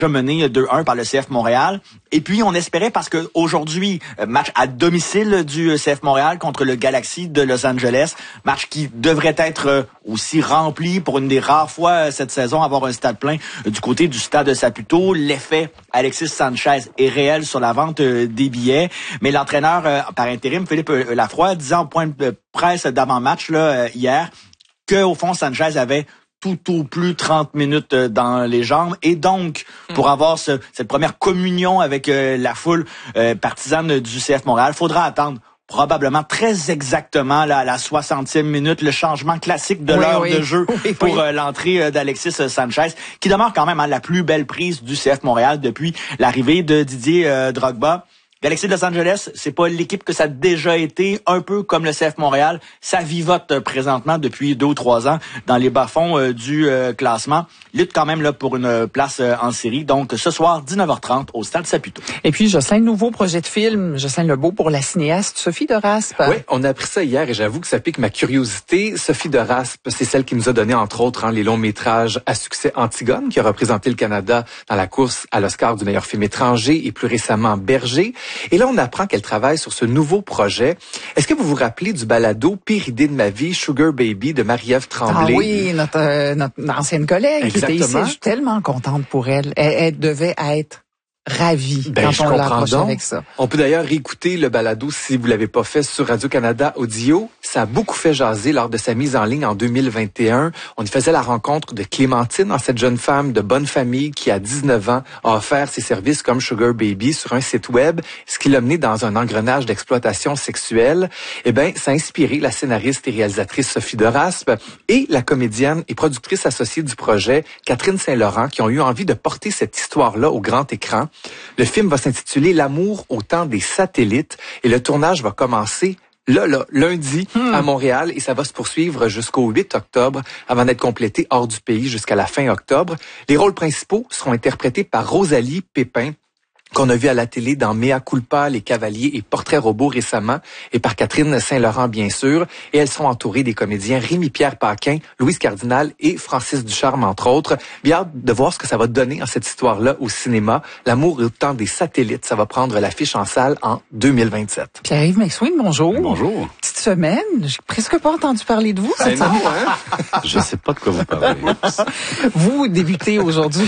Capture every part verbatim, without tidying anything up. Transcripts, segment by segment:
mené deux un par le C F Montréal. Et puis, on espérait, parce que aujourd'hui, match à domicile du C F Montréal contre le Galaxy de Los Angeles, match qui devrait être aussi rempli pour une des rares fois cette saison, avoir un stade plein du côté du stade Saputo. L'effet Alexis Sanchez est réel sur la vente des billets, mais l'entraîneur par intérim, Philippe Lafroy, disait en point de presse d'avant-match là hier que au fond Sanchez avait tout au plus trente minutes dans les jambes. Et donc, pour avoir ce, cette première communion avec euh, la foule euh, partisane du C F Montréal, faudra attendre probablement très exactement là, à la soixantième minute, le changement classique de oui, l'heure oui. de jeu oui, pour oui. Euh, l'entrée d'Alexis Sanchez, qui demeure quand même hein, la plus belle prise du C F Montréal depuis l'arrivée de Didier euh, Drogba. Galaxy de Los Angeles, c'est pas l'équipe que ça a déjà été, un peu comme le C F Montréal. Ça vivote présentement depuis deux ou trois ans dans les bas-fonds euh, du euh, classement. Lutte quand même là pour une place euh, en série. Donc, ce soir, dix-neuf heures trente, au Stade Saputo. Et puis, Jocelyn, nouveau projet de film. Jocelyn Lebeau pour la cinéaste Sophie de Raspe. Oui, on a appris ça hier et j'avoue que ça pique ma curiosité. Sophie de Raspe, c'est celle qui nous a donné, entre autres, hein, les longs métrages à succès Antigone, qui a représenté le Canada dans la course à l'Oscar du meilleur film étranger, et plus récemment Berger. Et là, on apprend qu'elle travaille sur ce nouveau projet. Est-ce que vous vous rappelez du balado Pire idée de ma vie, Sugar Baby de Marie-Ève Tremblay? Ah oui, notre, euh, notre ancienne collègue Exactement. qui était ici. Je suis tellement contente pour elle. Elle, elle devait être ravie ben, quand on l'a approché avec ça. On peut d'ailleurs réécouter le balado si vous l'avez pas fait sur Radio-Canada Audio. Ça a beaucoup fait jaser lors de sa mise en ligne en deux mille vingt et un. On y faisait la rencontre de Clémentine, cette jeune femme de bonne famille qui, à dix-neuf ans, a offert ses services comme Sugar Baby sur un site web, ce qui l'a mené dans un engrenage d'exploitation sexuelle. Eh ben, ça a inspiré la scénariste et réalisatrice Sophie de Raspe et la comédienne et productrice associée du projet, Catherine Saint-Laurent, qui ont eu envie de porter cette histoire-là au grand écran. Le film va s'intituler L'amour au temps des satellites et le tournage va commencer là, là, lundi hmm. à Montréal et ça va se poursuivre jusqu'au huit octobre avant d'être complété hors du pays jusqu'à la fin octobre. Les rôles principaux seront interprétés par Rosalie Pépin, qu'on a vu à la télé dans Mea Culpa, Les Cavaliers et Portrait Robot récemment, et par Catherine Saint-Laurent, bien sûr. Et elles sont entourées des comédiens Rémi-Pierre Paquin, Louise Cardinal et Francis Ducharme, entre autres. Bien hâte de voir ce que ça va donner en cette histoire-là au cinéma. L'amour au temps des satellites, ça va prendre l'affiche en salle en deux mille vingt-sept. Pierre-Yves McSween, bonjour. Bonjour. Petite semaine, j'ai presque pas entendu parler de vous cette non, semaine. Hein? Je sais pas de quoi vous parlez. Vous débutez aujourd'hui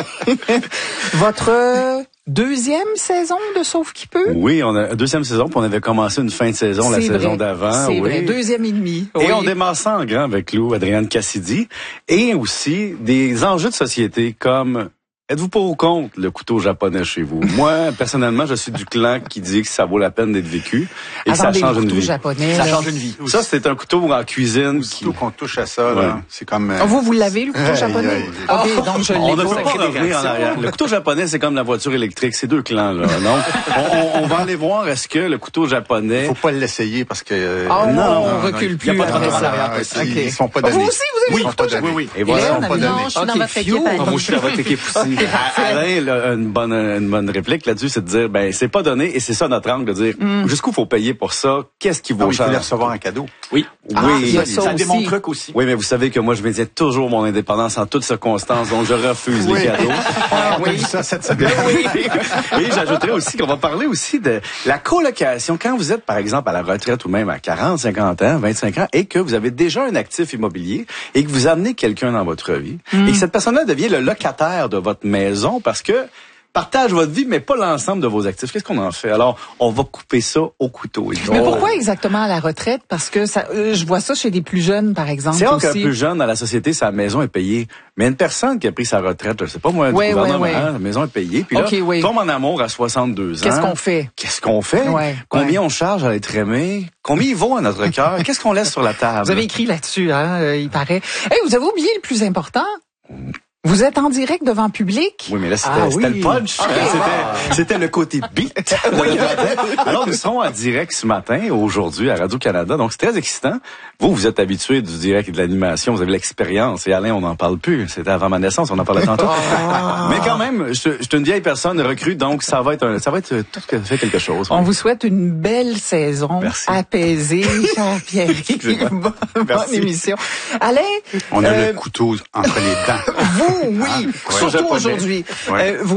votre deuxième saison de Sauf qui peut? Oui, on a deuxième saison, puis on avait commencé une fin de saison la vrai. saison d'avant. C'est oui. vrai, deuxième et demi. Et oui. on démarre ça en grand avec Lou, Adrienne Cassidy, et aussi des enjeux de société comme êtes-vous pour ou contre le couteau japonais chez vous? Moi, personnellement, je suis du clan qui dit que ça vaut la peine d'être vécu et que ça change une vie. Japonais, ça là. change une vie. Ça, c'est un couteau en cuisine. Le couteau qu'on touche à ça, là, ouais. c'est comme... Euh... Oh, vous, vous l'avez, le couteau japonais? Aïe, aïe. OK, donc je l'ai On ne pas. peut pas revenir en arrière. Le couteau japonais, c'est comme la voiture électrique. C'est deux clans, là. Donc, on, on, on va aller voir est-ce que le couteau japonais... Faut pas l'essayer parce que... Euh, oh, non, on non, recule non, plus il y a pas après de ça. arrière, Okay. Ils sont pas donnés. Vous aussi, vous avez oui, le couteau japonais. Oui, oui. Et voilà, ils sont pas non, donnés. je suis dans votre équipe. Ah, moi, je suis dans votre équipe aussi. Alain, là, une bonne, une bonne réplique là-dessus, c'est de dire, ben, c'est pas donné et c'est ça notre angle de dire, mm. jusqu'où faut payer pour ça? Qu'est-ce qui vaut ah, oui, cher? Il faut les recevoir un cadeau. Oui. Ah, oui. ça, ça, ça aussi. démontre truc aussi. Oui, mais vous savez que moi, je maintiens toujours mon indépendance en toutes circonstances, donc je refuse oui. les cadeaux. Ah, oui, ça, cette semaine. Oui. Et j'ajouterais aussi qu'on va parler aussi de la colocation. Quand vous êtes, par exemple, à la retraite ou même à quarante, cinquante ans, vingt-cinq ans, et que vous avez déjà un actif immobilier et que vous amenez quelqu'un dans votre vie, mm. et que cette personne-là devient le locataire de votre maison parce que partage votre vie, mais pas l'ensemble de vos actifs. Qu'est-ce qu'on en fait? Alors, on va couper ça au couteau. Mais pourquoi exactement à la retraite? Parce que ça, euh, je vois ça chez des plus jeunes, par exemple. C'est vrai qu'un aussi. plus jeune dans la société, sa maison est payée. Mais une personne qui a pris sa retraite, je sais pas moi, du ouais, gouvernement, ouais, ouais. hein, la maison est payée. Puis là, okay, oui. tombe en amour à soixante-deux ans. Qu'est-ce qu'on fait? Qu'est-ce qu'on fait? Ouais, Combien ouais. on charge à être aimé? Combien il vaut à notre cœur? Qu'est-ce qu'on laisse sur la table? Vous avez écrit là-dessus, hein, euh, il paraît. Hey, vous avez oublié le plus important? Vous êtes en direct devant public? Oui, mais là, c'était, ah, c'était oui. le punch. Okay. C'était, c'était le côté beat. Alors, nous serons en direct ce matin, aujourd'hui, à Radio-Canada. Donc, c'est très excitant. Vous, vous êtes habitué du direct et de l'animation. Vous avez l'expérience. Et Alain, on n'en parle plus. C'était avant ma naissance. On en parlait tantôt. Mais quand même, je, je suis une vieille personne recrue. Donc, ça va être un, ça va être tout fait quelque chose. On oui. vous souhaite une belle saison. Merci. Apaisée. Pierre-Yves. Bonne, bonne émission. Alain. On a euh, le couteau entre les dents. Vous, oui, Ouais. surtout Japonais. aujourd'hui. Ouais. Euh,